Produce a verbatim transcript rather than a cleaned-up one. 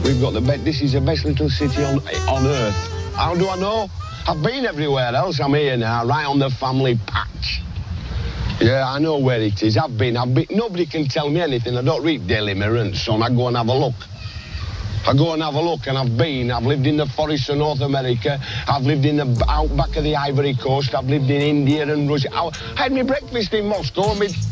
We've got the best. This is the best little city on on earth. How do I know? I've been everywhere else. I'm here now, right on the family patch. Yeah, I know where it is. I've been. I've been. Nobody can tell me anything. I don't read Daily Mirror and Sun. I go and have a look. I go and have a look, and I've been. I've lived in the forests of North America. I've lived in the outback of the Ivory Coast. I've lived in India and Russia. I had my breakfast in Moscow. My